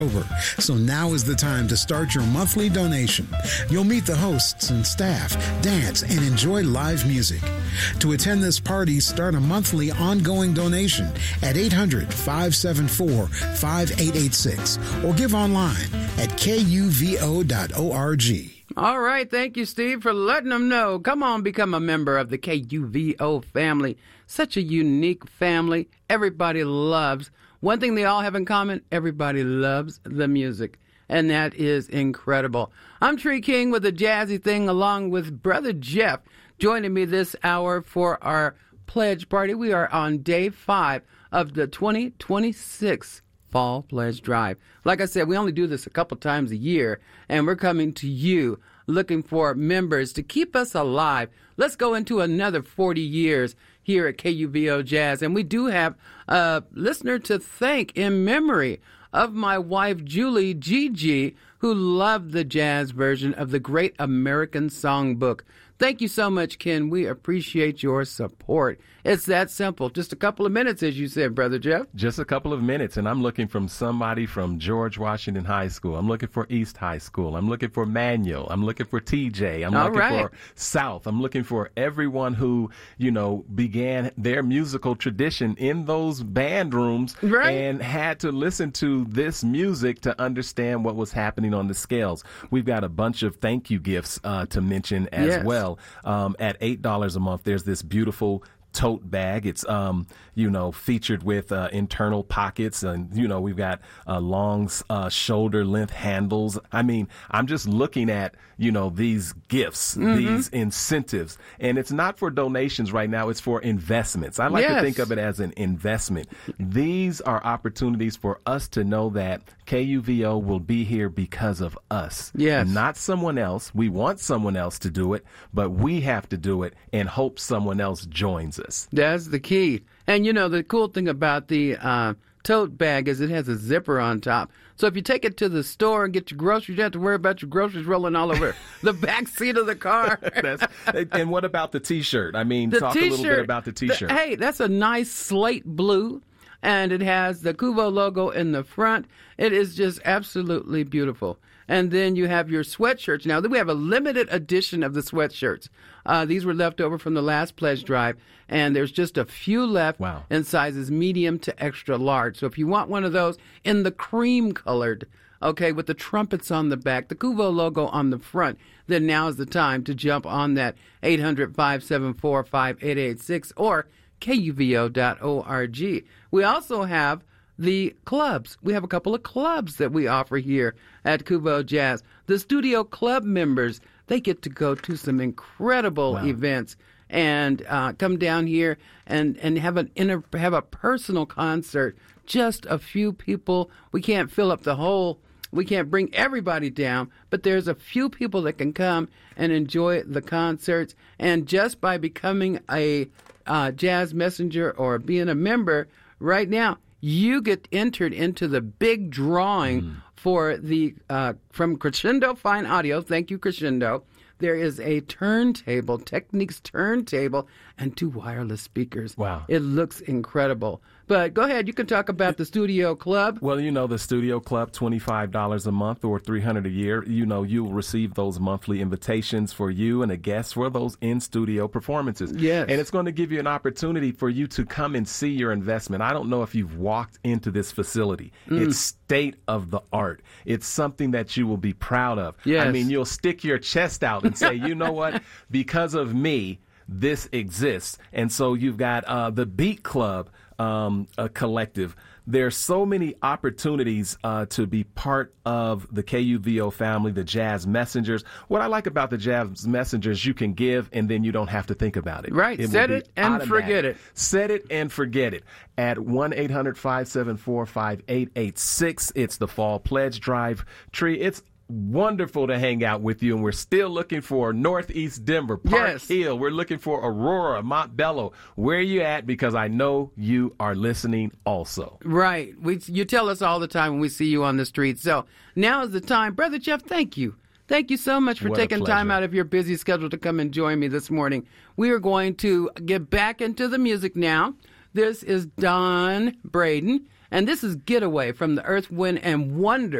So now is the time to start your monthly donation. You'll meet the hosts and staff, dance, and enjoy live music. To attend this party, start a monthly ongoing donation at 800-574-5886 or give online at kuvo.org. All right. Thank you, Steve, for letting them know. Come on, become a member of the KUVO family. Such a unique family. Everybody loves. One thing they all have in common, everybody loves the music, and that is incredible. I'm Tree King with a jazzy thing along with Brother Jeff joining me this hour for our pledge party. We are on day 5 of the 2026 Fall Pledge Drive. Like I said, we only do this a couple times a year, and we're coming to you looking for members to keep us alive. Let's go into another 40 years here at KUVO Jazz. And we do have a listener to thank in memory of my wife, Julie Gigi, who loved the jazz version of the Great American Songbook. Thank you so much, Ken. We appreciate your support. It's that simple. Just a couple of minutes, as you said, Brother Jeff. Just a couple of minutes, and I'm looking from somebody from George Washington High School. I'm looking for East High School. I'm looking for Manual. I'm looking for TJ. I'm looking for South. I'm looking for everyone who, began their musical tradition in those band rooms and had to listen to this music to understand what was happening on the scales. We've got a bunch of thank you gifts to mention as well. At $8 a month, there's this beautiful tote bag. It's, featured with internal pockets, and, we've got long shoulder length handles. I mean, I'm just looking at, these gifts, these incentives, and it's not for donations right now. It's for investments. I like to think of it as an investment. These are opportunities for us to know that KUVO will be here because of us. Yes. Not someone else. We want someone else to do it, but we have to do it and hope someone else joins us. That's the key. And, the cool thing about the tote bag is it has a zipper on top. So if you take it to the store and get your groceries, you don't have to worry about your groceries rolling all over the back seat of the car. And what about the T-shirt? I mean, talk a little bit about the T-shirt. Hey, that's a nice slate blue, and it has the Kuvo logo in the front. It is just absolutely beautiful. And then you have your sweatshirts. Now, we have a limited edition of the sweatshirts. These were left over from the last pledge drive, and there's just a few left in sizes medium to extra large. So if you want one of those in the cream colored, with the trumpets on the back, the Kuvo logo on the front, then now is the time to jump on that 800-574-5886 or kuvo.org. We also have the clubs. We have a couple of clubs that we offer here at Kuvo Jazz. The studio club members, they get to go to some incredible events and come down here and have a personal concert. Just a few people. We can't fill up the whole. We can't bring everybody down, but there's a few people that can come and enjoy the concerts. And just by becoming a jazz messenger or being a member right now, you get entered into the big drawing for the from Crescendo Fine Audio. Thank you, Crescendo. There is a turntable, Technics turntable, and 2 wireless speakers. Wow. It looks incredible. But go ahead, you can talk about the Studio Club. Well, the Studio Club, $25 a month or $300 a year. You'll receive those monthly invitations for you and a guest for those in-studio performances. Yes. And it's going to give you an opportunity for you to come and see your investment. I don't know if you've walked into this facility. It's state of the art. It's something that you will be proud of. Yes. I mean, you'll stick your chest out and say, you know what, because of me, this exists. And so you've got the Beat Club a collective. There's so many opportunities to be part of the KUVO family, the Jazz Messengers. What I like about the Jazz Messengers, you can give and then you don't have to think about it. Right. Set it and forget it. Set it and forget it. At 1-800-574-5886. It's the Fall Pledge Drive. Tree, it's wonderful to hang out with you, and we're still looking for Northeast Denver, Park Hill. We're looking for Aurora, Montbello. Where are you at? Because I know you are listening also. Right. You tell us all the time when we see you on the street. So now is the time. Brother Jeff, thank you. Thank you so much for taking time out of your busy schedule to come and join me this morning. We are going to get back into the music now. This is Don Braden, And this is Getaway from the Earth, Wind, and Wonder.